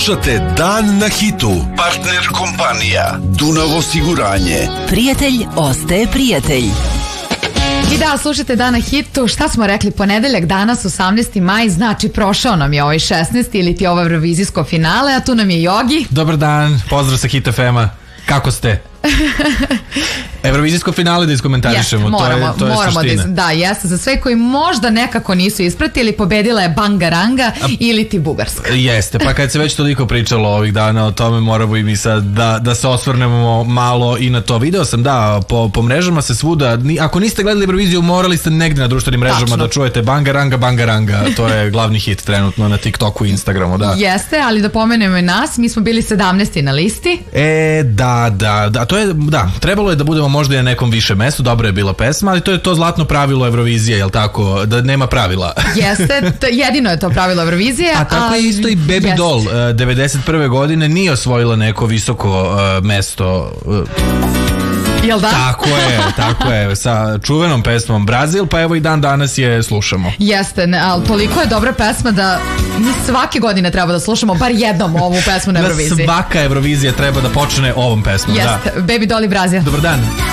Slušate Dan na hitu. Partner kompanija Dunav osiguranje. Prijatelj ostaje prijatelj. I da, slušajte Dan na hitu. Šta smo rekli? Ponedeljak, danas 18. maj, znači prošao nam je ovaj 16. ili ti ovo evrovizijsko finale, a tu nam je Jogi. Dobar dan, pozdrav sa Hit FM-a. Kako ste? Evrovizijsko finale da iskomentarišemo, yes, to je suština. Da, jeste, za sve koji možda nekako nisu ispratili, pobedila je Bangaranga ili ti Bugarska. Jeste, pa kad se već toliko pričalo ovih dana o tome, moramo i mi sad da se osvrnemo malo i na to. Video sam, da, po mrežama se svuda, ako niste gledali Euroviziju, morali ste negdje na društvenim mrežama. Tačno. Da čujete Bangaranga, to je glavni hit trenutno na TikToku i Instagramu, da. Jeste, ali da pomenemo i nas, mi smo bili 17. na listi. Da, to je, da, trebalo je da budemo možda i na nekom više mestu, dobra je bila pesma, ali to je to zlatno pravilo Eurovizije, jel tako, da nema pravila. Jeste, jedino je to pravilo Eurovizije. A tako je isto i Baby Doll, 91. godine nije osvojila neko visoko mesto. Jel da? Tako je, sa čuvenom pesmom Brazil, pa evo i dan danas je slušamo. Jeste, ali toliko je dobra pesma da mi svake godine treba da slušamo bar jednom ovu pesmu na Euroviziji. Svaka Eurovizija treba da počne ovom pesmom. Jeste, Baby Doll i Brazil. Dobar dan.